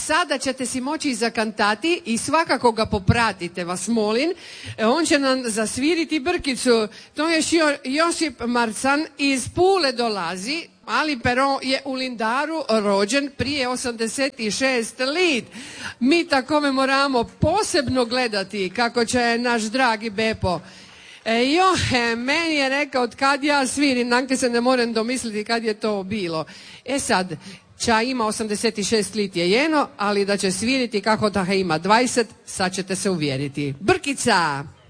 sada ćete si moći zakantati i svakako ga popratite, vas molim. On će nam zasviriti Brkicu. To je Josip Marcan iz Pule dolazi, ali Peron je u Lindaru rođen prije 86 lit. Mi takove moramo posebno gledati kako će naš dragi Bepo. Meni je rekao od kad ja svirim, nanke se ne moram domisliti kad je to bilo. Sad, ča ima 86 lit je jeno, ali da će sviriti kako da ima 20, sad ćete se uvjeriti. Brkica!